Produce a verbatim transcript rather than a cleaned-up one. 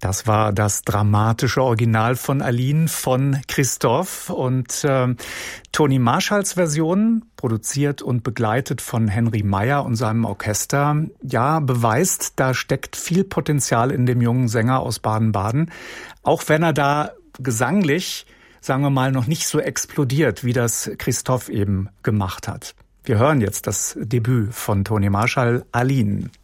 Das war das dramatische Original von Aline von Christoph und äh, Toni Marshalls Version, produziert und begleitet von Henry Meyer und seinem Orchester, ja, beweist, da steckt viel Potenzial in dem jungen Sänger aus Baden-Baden, auch wenn er da gesanglich, sagen wir mal, noch nicht so explodiert, wie das Christoph eben gemacht hat. Wir hören jetzt das Debüt von Toni Marshall, Aline.